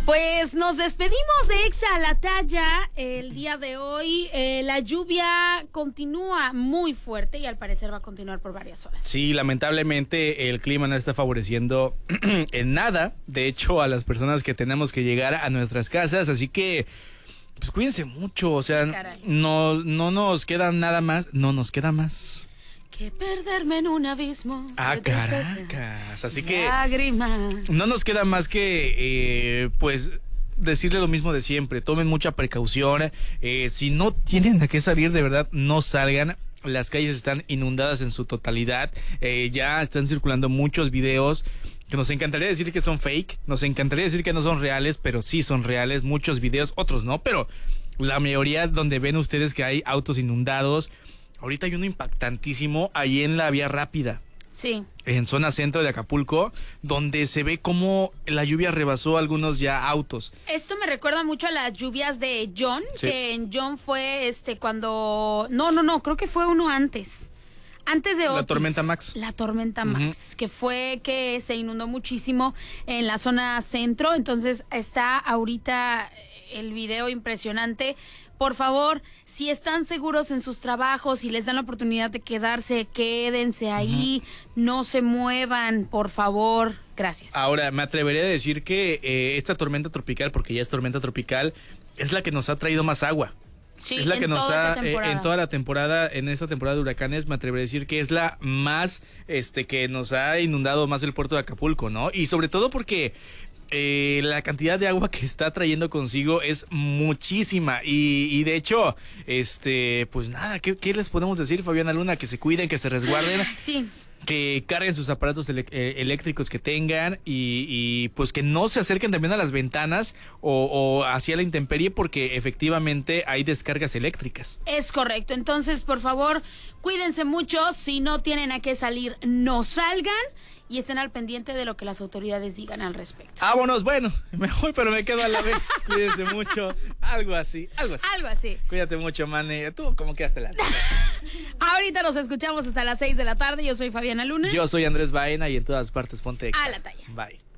Pues nos despedimos de Exa a la Talla el día de hoy. La lluvia continúa muy fuerte y al parecer va a continuar por varias horas. Sí, lamentablemente el clima no está favoreciendo en nada, de hecho, a las personas que tenemos que llegar a nuestras casas, así que pues cuídense mucho, o sea, no nos queda nada más, no nos queda más que perderme en un abismo. Caracas, así que lágrimas. No nos queda más que pues decirle lo mismo de siempre, tomen mucha precaución, si no tienen a qué salir, de verdad no salgan. Las calles están inundadas en su totalidad, ya están circulando muchos videos que nos encantaría decir que son fake, nos encantaría decir que no son reales, pero sí son reales, muchos videos, otros no, pero la mayoría donde ven ustedes que hay autos inundados. Ahorita hay uno impactantísimo ahí en la vía rápida. Sí. En zona centro de Acapulco, donde se ve cómo la lluvia rebasó algunos ya autos. Esto me recuerda mucho a las lluvias de John, sí. Que en John fue cuando... No, creo que fue uno antes. Antes de Otis. La tormenta Max. La tormenta Max, que fue que se inundó muchísimo en la zona centro. Entonces está ahorita el video impresionante. Por favor, si están seguros en sus trabajos, si les dan la oportunidad de quedarse, quédense ahí, no se muevan, por favor. Gracias. Ahora, me atrevería a decir que esta tormenta tropical, porque ya es tormenta tropical, es la que nos ha traído más agua. Sí, es la que nos ha, en toda la temporada, en esta temporada de huracanes, me atrevería a decir que es la más, que nos ha inundado más el puerto de Acapulco, ¿no? Y sobre todo porque la cantidad de agua que está trayendo consigo es muchísima y de hecho, pues nada, ¿qué les podemos decir, Fabiana Luna? Que se cuiden, que se resguarden. Sí. Que carguen sus aparatos eléctricos que tengan y pues que no se acerquen también a las ventanas o hacia la intemperie porque efectivamente hay descargas eléctricas. Es correcto, entonces por favor cuídense mucho, si no tienen a qué salir no salgan y estén al pendiente de lo que las autoridades digan al respecto. Vámonos, bueno, me voy pero me quedo a la vez, cuídense mucho, algo así. Algo así. Cuídate mucho, Mane, tú como que hasta la... Ahorita nos escuchamos hasta las 6 de la tarde, yo soy Fabiana Luna. Yo soy Andrés Baena y en todas partes ponte Exa. A la Talla. Bye.